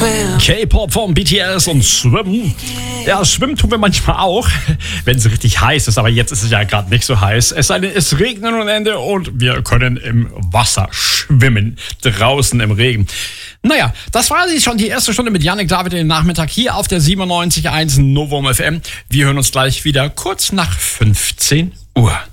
K-Pop von BTS und Swim. Ja, schwimmen tun wir manchmal auch, wenn es richtig heiß ist. Aber jetzt ist es ja gerade nicht so heiß. Es sei denn, es regnet ohne Ende und wir können im Wasser schwimmen. Draußen im Regen. Naja, das war sie schon, die erste Stunde mit Yannick David den Nachmittag hier auf der 97.1 Novum FM. Wir hören uns gleich wieder kurz nach 15 Uhr.